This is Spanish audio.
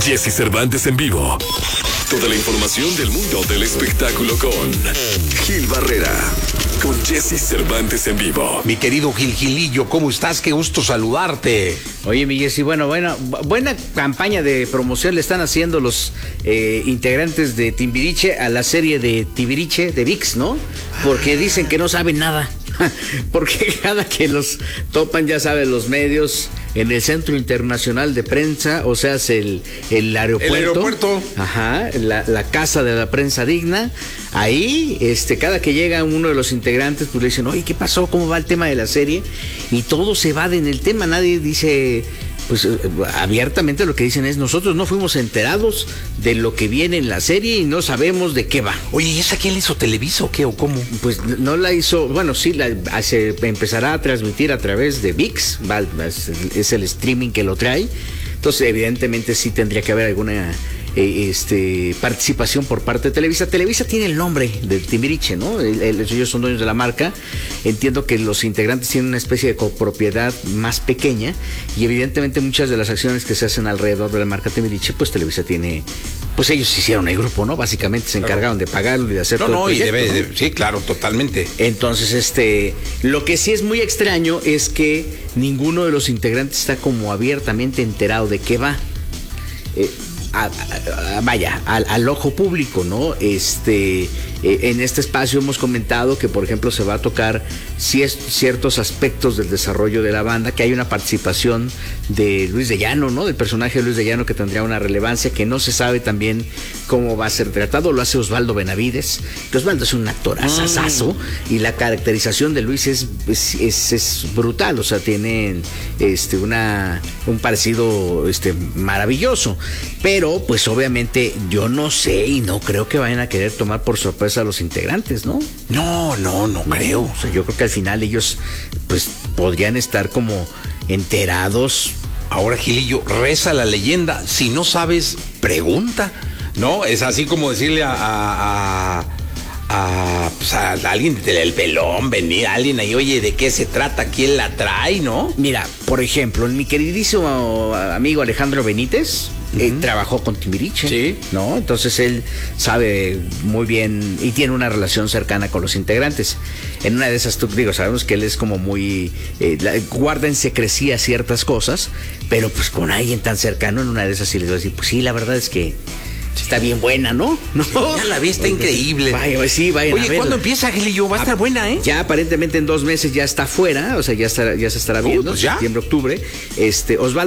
Jesse Cervantes en vivo. Toda la información del mundo del espectáculo con Gil Barrera. Con Jesse Cervantes en vivo. Mi querido Gilillo, ¿cómo estás? Qué gusto saludarte. Oye, mi Jesse, buena campaña de promoción le están haciendo los integrantes de Timbiriche a la serie de Timbiriche de ViX, ¿no? Porque dicen que no saben nada. Porque cada que los topan, ya saben, los medios en el Centro Internacional de Prensa, o sea, es el aeropuerto. El aeropuerto. Ajá, la casa de la prensa digna. Ahí, cada que llega uno de los integrantes, pues le dicen, oye, ¿qué pasó? ¿Cómo va el tema de la serie? Y todos se evaden el tema, nadie dice... Pues abiertamente lo que dicen es, nosotros no fuimos enterados de lo que viene en la serie y no sabemos de qué va. Oye, ¿y esa quién la hizo? ¿Televisa o qué o cómo? Pues no la hizo, bueno, sí, se empezará a transmitir a través de ViX, es el streaming que lo trae. Entonces, evidentemente sí tendría que haber alguna participación por parte de Televisa. Televisa tiene el nombre de Timbiriche, ¿no? Ellos son dueños de la marca. Entiendo que los integrantes tienen una especie de copropiedad más pequeña y evidentemente muchas de las acciones que se hacen alrededor de la marca Timbiriche, pues Televisa tiene, pues ellos hicieron el grupo, ¿no? Básicamente se encargaron de pagarlo y de hacer todo el proyecto, ¿no? Sí, claro, totalmente. Entonces, lo que sí es muy extraño es que ninguno de los integrantes está como abiertamente enterado de qué va. Al ojo público, ¿no? En este espacio hemos comentado que, por ejemplo, se va a tocar ciertos aspectos del desarrollo de la banda, que hay una participación de Luis de Llano, ¿no? Del personaje de Luis de Llano, que tendría una relevancia que no se sabe también cómo va a ser tratado. Lo hace Osvaldo Benavides, que Osvaldo es un actor asasazo, y la caracterización de Luis es brutal, o sea, tienen un parecido maravilloso, pero pues obviamente yo no sé y no creo que vayan a querer tomar por sorpresa a los integrantes, ¿no? No creo. O sea, yo creo que al final ellos pues podrían estar como enterados. Ahora, Gilillo, reza la leyenda, si no sabes, pregunta, ¿no? Es así como decirle a alguien del pelón, venir a alguien ahí, oye, ¿de qué se trata? ¿Quién la trae, no? Mira, por ejemplo, mi queridísimo amigo Alejandro Benítez, trabajó con Timbiriche, sí, ¿no? Entonces él sabe muy bien y tiene una relación cercana con los integrantes. En una de esas, sabemos que él es como muy guarda en secrecía ciertas cosas, pero pues con alguien tan cercano, en una de esas sí les voy a decir, pues sí, la verdad es que está bien buena, ¿no? Ya la vi, está increíble. Vayan Oye, a verla. ¿cuándo empieza, Gilillo? Va a estar buena, ¿eh? Ya aparentemente en 2 meses ya está fuera, o sea, ya se estará viendo, pues ya. septiembre, octubre. Osvaldo